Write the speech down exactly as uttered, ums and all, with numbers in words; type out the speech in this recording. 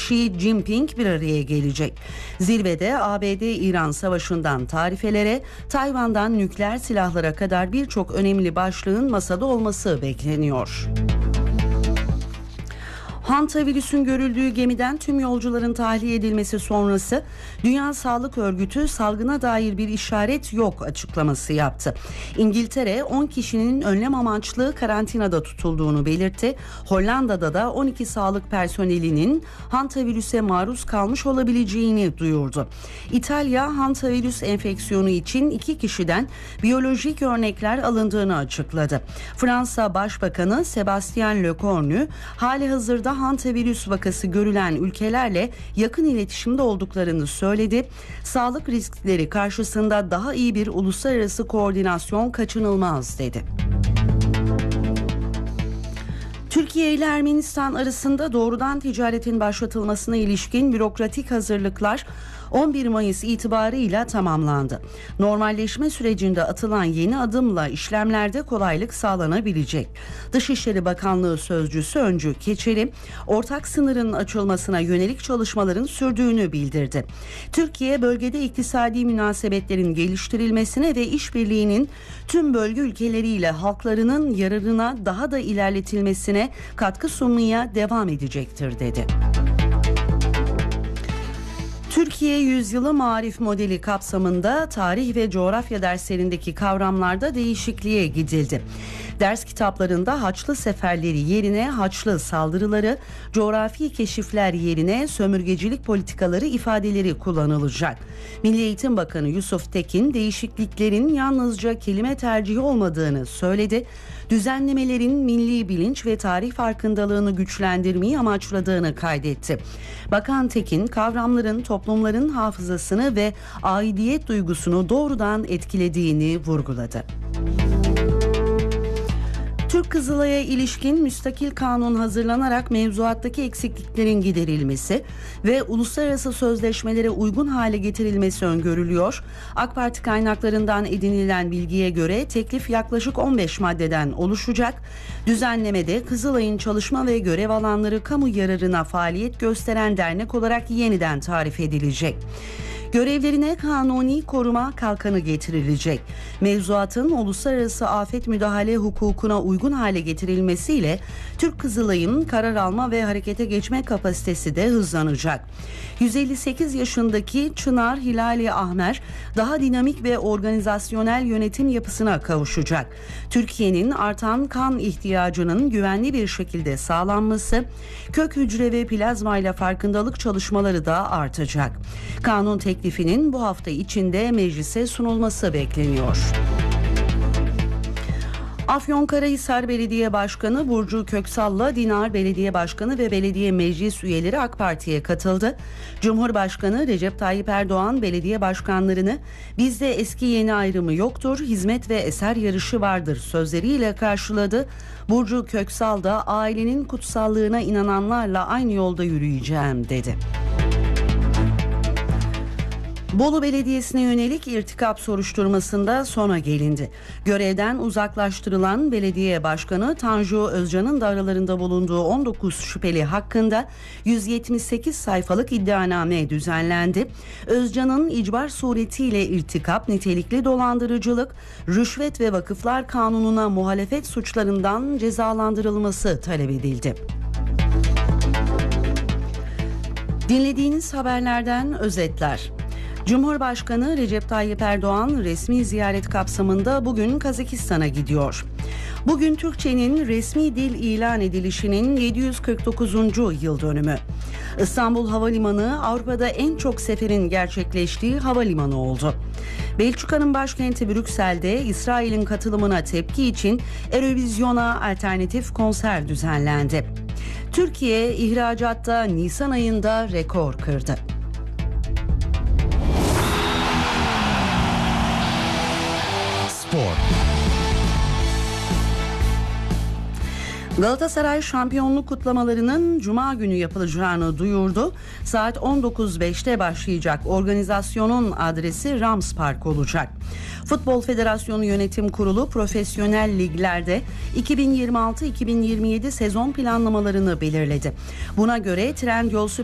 Xi Jinping bir araya gelecek. Zirvede A B D-İran savaşından tarifelere, Tayvan'dan nükleer silahlara kadar birçok önemli başlığın masada olması bekleniyor. Hantavirüsün görüldüğü gemiden tüm yolcuların tahliye edilmesi sonrası Dünya Sağlık Örgütü salgına dair bir işaret yok açıklaması yaptı. İngiltere on kişinin önlem amaçlı karantinada tutulduğunu belirtti. Hollanda'da da on iki sağlık personelinin hantavirüse maruz kalmış olabileceğini duyurdu. İtalya hantavirüs enfeksiyonu için iki kişiden biyolojik örnekler alındığını açıkladı. Fransa Başbakanı Sébastien Lecornu hali hazırda hantavirüs vakası görülen ülkelerle yakın iletişimde olduklarını söyledi. Sağlık riskleri karşısında daha iyi bir uluslararası koordinasyon kaçınılmaz dedi. Türkiye ile Ermenistan arasında doğrudan ticaretin başlatılmasına ilişkin bürokratik hazırlıklar on bir Mayıs itibarıyla tamamlandı. Normalleşme sürecinde atılan yeni adımla işlemlerde kolaylık sağlanabilecek. Dışişleri Bakanlığı Sözcüsü Öncü Keçeli, ortak sınırın açılmasına yönelik çalışmaların sürdüğünü bildirdi. Türkiye, bölgede iktisadi münasebetlerin geliştirilmesine ve işbirliğinin tüm bölge ülkeleriyle halklarının yararına daha da ilerletilmesine katkı sunmaya devam edecektir dedi. Türkiye Yüzyılı Maarif modeli kapsamında tarih ve coğrafya derslerindeki kavramlarda değişikliğe gidildi. Ders kitaplarında Haçlı seferleri yerine Haçlı saldırıları, coğrafi keşifler yerine sömürgecilik politikaları ifadeleri kullanılacak. Milli Eğitim Bakanı Yusuf Tekin değişikliklerin yalnızca kelime tercihi olmadığını söyledi. Düzenlemelerin milli bilinç ve tarih farkındalığını güçlendirmeyi amaçladığını kaydetti. Bakan Tekin, kavramların toplumların hafızasını ve aidiyet duygusunu doğrudan etkilediğini vurguladı. Türk Kızılay'a ilişkin müstakil kanun hazırlanarak mevzuattaki eksikliklerin giderilmesi ve uluslararası sözleşmelere uygun hale getirilmesi öngörülüyor. AK Parti kaynaklarından edinilen bilgiye göre teklif yaklaşık on beş maddeden oluşacak. Düzenlemede Kızılay'ın çalışma ve görev alanları kamu yararına faaliyet gösteren dernek olarak yeniden tarif edilecek. Görevlerine kanuni koruma kalkanı getirilecek. Mevzuatın uluslararası afet müdahale hukukuna uygun hale getirilmesiyle Türk Kızılay'ın karar alma ve harekete geçme kapasitesi de hızlanacak. yüz elli sekiz yaşındaki Çınar Hilali Ahmer daha dinamik ve organizasyonel yönetim yapısına kavuşacak. Türkiye'nin artan kan ihtiyacının güvenli bir şekilde sağlanması, kök hücre ve plazma ile farkındalık çalışmaları da artacak. Kanun teklifinin bu hafta içinde meclise sunulması bekleniyor. Afyonkarahisar Belediye Başkanı Burcu Köksal'la Dinar Belediye Başkanı ve belediye meclis üyeleri AK Parti'ye katıldı. Cumhurbaşkanı Recep Tayyip Erdoğan belediye başkanlarını "Bizde eski yeni ayrımı yoktur, hizmet ve eser yarışı vardır" sözleriyle karşıladı. Burcu Köksal da ailenin kutsallığına inananlarla aynı yolda yürüyeceğim dedi. Bolu Belediyesi'ne yönelik irtikap soruşturmasında sona gelindi. Görevden uzaklaştırılan belediye başkanı Tanju Özcan'ın da aralarında bulunduğu on dokuz şüpheli hakkında yüz yetmiş sekiz sayfalık iddianame düzenlendi. Özcan'ın icbar suretiyle irtikap, nitelikli dolandırıcılık, rüşvet ve vakıflar kanununa muhalefet suçlarından cezalandırılması talep edildi. Dinlediğiniz haberlerden özetler. Cumhurbaşkanı Recep Tayyip Erdoğan resmi ziyaret kapsamında bugün Kazakistan'a gidiyor. Bugün Türkçenin resmi dil ilan edilişinin yedi yüz kırk dokuzuncu yıl dönümü. İstanbul Havalimanı Avrupa'da en çok seferin gerçekleştiği havalimanı oldu. Belçika'nın başkenti Brüksel'de İsrail'in katılımına tepki için Eurovision'a alternatif konser düzenlendi. Türkiye ihracatta Nisan ayında rekor kırdı. Galatasaray şampiyonluk kutlamalarının Cuma günü yapılacağını duyurdu. Saat on dokuz beşte başlayacak organizasyonun adresi Rams Park olacak. Futbol Federasyonu Yönetim Kurulu profesyonel liglerde iki bin yirmi altı iki bin yirmi yedi sezon planlamalarını belirledi. Buna göre Trendyol